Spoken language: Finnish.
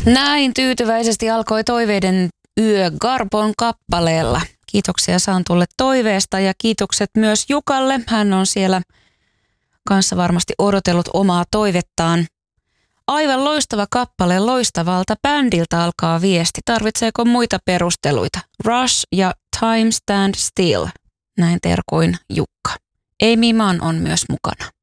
Näin tyytyväisesti alkoi toiveiden yö Garbon kappaleella. Kiitoksia Santulle toiveesta ja kiitokset myös Jukalle. Hän on siellä kanssa varmasti odotellut omaa toivettaan. Aivan loistava kappale, loistavalta bändiltä alkaa viesti. Tarvitseeko muita perusteluita? Rush ja Time Stand Still. Näin terkuin Jukka. Amy Mann on myös mukana.